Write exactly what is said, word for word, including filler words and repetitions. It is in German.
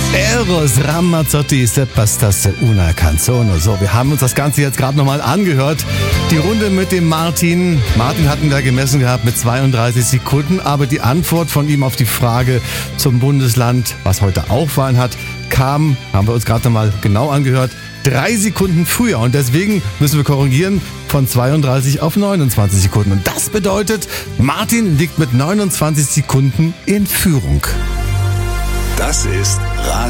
Eros Ramazzotti, Se bastasse una canzone. So, wir haben uns das Ganze jetzt gerade nochmal angehört. Die Runde mit dem Martin. Martin hatten wir gemessen gehabt mit zweiunddreißig Sekunden, aber die Antwort von ihm auf die Frage zum Bundesland, was heute auch Wahlen hat, kam, haben wir uns gerade nochmal genau angehört, drei Sekunden früher. Und deswegen müssen wir korrigieren von zweiunddreißig auf neunundzwanzig Sekunden. Und das bedeutet, Martin liegt mit neunundzwanzig Sekunden in Führung. Das ist Radio